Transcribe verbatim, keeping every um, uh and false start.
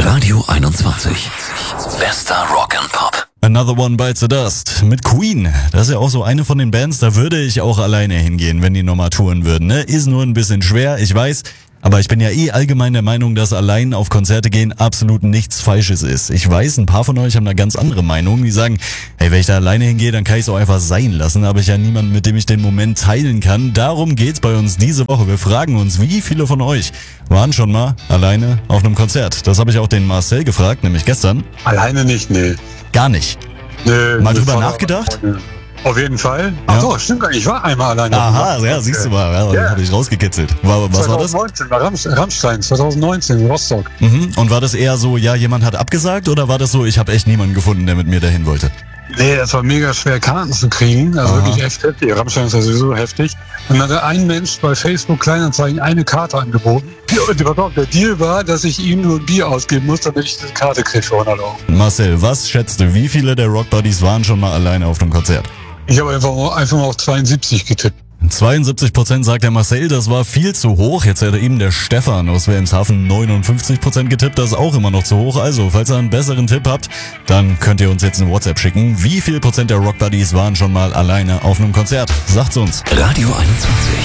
Radio einundzwanzig. Bester Rock and Pop. Another One Bites the Dust mit Queen. Das ist ja auch so eine von den Bands, da würde ich auch alleine hingehen, wenn die nochmal touren würden. Ne? Ist nur ein bisschen schwer, ich weiß. Aber ich bin ja eh allgemein der Meinung, dass allein auf Konzerte gehen absolut nichts Falsches ist. Ich weiß, ein paar von euch haben da ganz andere Meinungen. Die sagen, hey, wenn ich da alleine hingehe, dann kann ich es auch einfach sein lassen. Aber ich ja niemanden, mit dem ich den Moment teilen kann. Darum geht's bei uns diese Woche. Wir fragen uns, wie viele von euch waren schon mal alleine auf einem Konzert? Das habe ich auch den Marcel gefragt, nämlich gestern. Alleine nicht, nee. Gar nicht. Nee, Mal nee, drüber voll- nachgedacht? Auf jeden Fall. Ach so, stimmt gar nicht. Ich war einmal alleine. Aha, ja, siehst du mal, ja, Ja. habe ich rausgekitzelt. War, was war das? zweitausendneunzehn, bei Ramm- Rammstein, zweitausendneunzehn in Rostock. Mhm. Und war das eher so, ja, jemand hat abgesagt, oder war das so, ich habe echt niemanden gefunden, der mit mir dahin wollte? Nee, es war mega schwer, Karten zu kriegen. Also Aha. wirklich echt heftig. Rammstein ist ja sowieso heftig. Und dann hatte ein Mensch bei Facebook Kleinanzeigen eine Karte angeboten. Und pass auf, der Deal war, dass ich ihm nur ein Bier ausgeben muss, damit ich diese Karte kriege für hundert Euro. Marcel, was schätzt du, wie viele der Rock Buddies waren schon mal alleine auf einem Konzert? Ich habe einfach, mal- einfach mal auf zweiundsiebzig getippt. zweiundsiebzig Prozent sagt der Marcel, das war viel zu hoch. Jetzt hätte eben der Stefan aus Wilhelmshaven neunundfünfzig Prozent getippt, das ist auch immer noch zu hoch. Also, falls ihr einen besseren Tipp habt, dann könnt ihr uns jetzt eine WhatsApp schicken. Wie viel Prozent der Rock Buddies waren schon mal alleine auf einem Konzert? Sagt's uns. Radio einundzwanzig.